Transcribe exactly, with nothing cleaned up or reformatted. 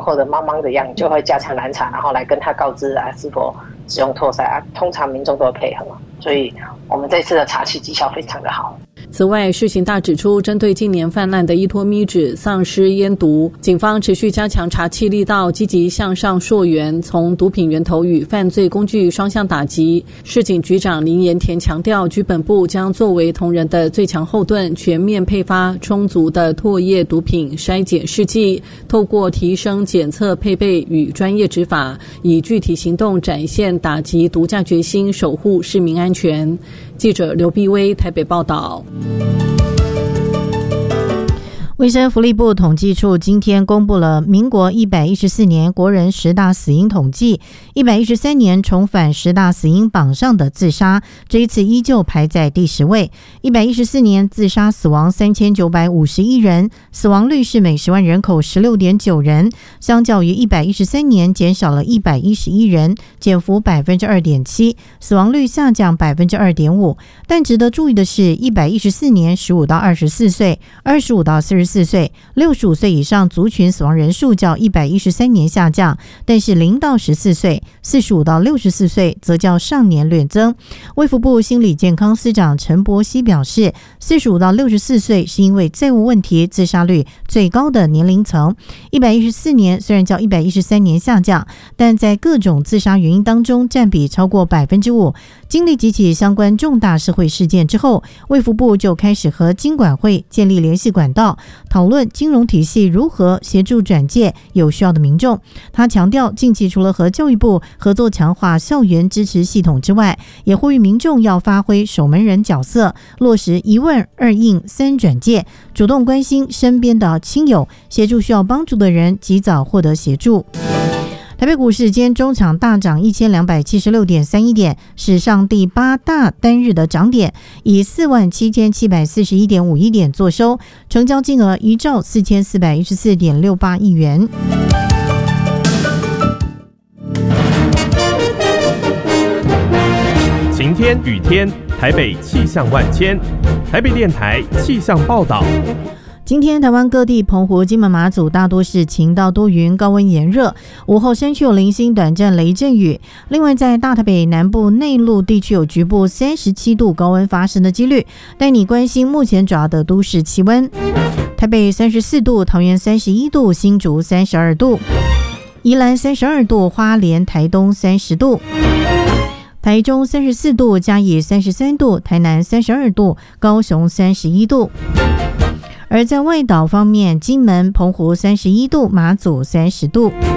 后的茫茫的样，就会加强拦查，然后来跟他告知啊是否使用拓筛啊，通常民众都会配合，所以我们这次的查缉绩效非常的好。 此外，世行大指出，针对近年泛滥的依托咪纸、丧尸烟毒，警方持续加强查缉力道，积极向上溯源，从毒品源头与犯罪工具双向打击。市警局长林延田强调，局本部将作为同仁的最强后盾，全面配发充足的唾液毒品筛检试剂，透过提升检测配备与专业执法，以具体行动展现打击毒驾决心，守护市民安全。记者刘碧薇台北报道。 卫生福利部统计处今天公布了民国一百一十四年国人十大死因统计，一百一十三年重返十大死因榜上的自杀，这一次依旧排在第十位。一百一十四年自杀死亡三千九百五十一人，死亡率是每十万人口 十六点九 人，相较于一百一十三年减少了一百一十一人，减幅 百分之二点七， 死亡率下降 百分之二点五。 但值得注意的是，一百一十四年十五到二十四岁、二十五到四十四岁、六十五岁以上族群死亡人数较一百一十三年下降，但是零到十四岁、四十五到六十四岁则较上年略增。卫福部心理健康司长陈柏希表示，四十五到六十四岁是因为债务问题自杀率最高的年龄层。一百一十四年虽然较一百一十三年下降，但在各种自杀原因当中占比超过 百分之五。 经历几起相关重大社会事件之后，卫福部就开始和金管会建立联系管道，讨论金融体系如何协助转介有需要的民众。他强调，近期除了和教育部合作强化校园支持系统之外，也呼吁民众要发挥守门人角色，落实一问二应三转介，主动关心身边的亲友，协助需要帮助的人及早获得协助。台北股市今天中场大涨一千两百七十六点三一点，史上第八大单日的涨点，以四万七千七百四十一点五一点作收，成交金额一兆四千四百一十四点六八亿元。 晴天雨天，台北气象万千。台北电台气象报道。 今天台湾各地澎湖、金门、马祖大多是晴到多云，高温炎热，午后山区有零星短暂雷阵雨。另外在大台北南部内陆地区有局部三十七度高温发生的几率。带你关心目前主要的都市气温：台北三十四度，桃园三十一度，新竹三十二度，宜兰三十二度，花莲、台东三十度，台中三十四度，嘉义三十三度，台南三十二度，高雄三十一度。而在外岛方面，金门、澎湖三十一度，马祖三十度。